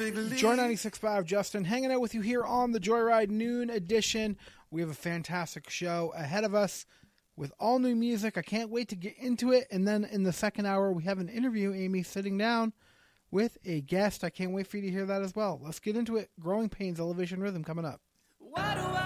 Joy 96.5, Justin, hanging out with you here on the Joyride Noon Edition. We have a fantastic show ahead of us with all new music. I can't wait to get into it. And then in the second hour, we have an interview, Amy, sitting down with a guest. I can't wait for you to hear that as well. Let's get into it. Growing Pains, Elevation Rhythm, coming up.